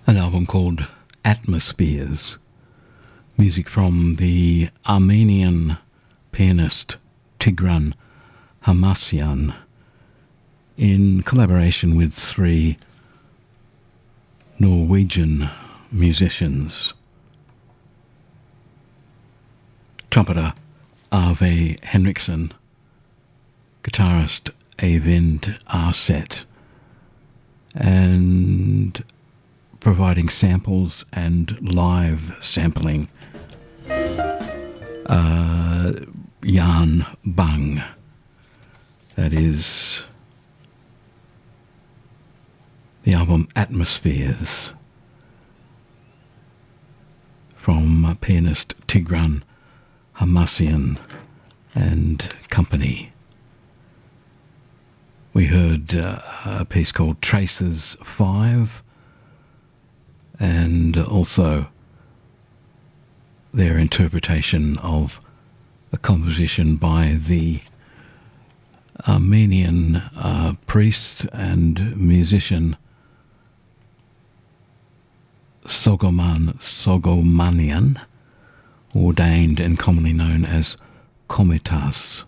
An album called Atmospheres, music from the Armenian pianist Tigran Hamasyan in collaboration with three Norwegian musicians. Trumpeter Arve Henriksen, guitarist Eivind Arset, and providing samples and live sampling, Jan Bang. That is the album Atmospheres from pianist Tigran Hamasyan and company. We heard a piece called Traces 5, and also their interpretation of a composition by the Armenian priest and musician Soghomon Soghomonyan, ordained and commonly known as Komitas,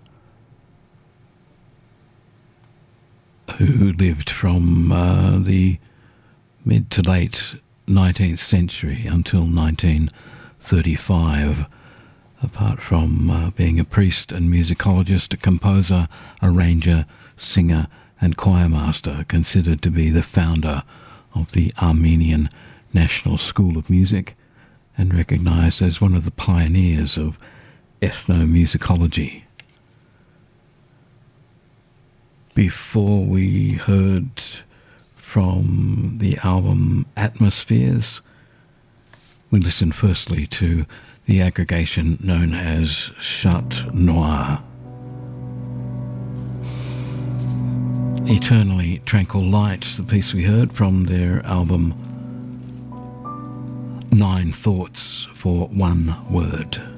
who lived from the mid to late 19th century until 1935. Apart from being a priest and musicologist, a composer, arranger, singer and choirmaster, considered to be the founder of the Armenian National School of Music and recognized as one of the pioneers of ethnomusicology. Before we heard from the album Atmospheres, we listened firstly to the aggregation known as Chat Noir. Eternally Tranquil Light, the piece we heard from their album 9 Thoughts for One Word.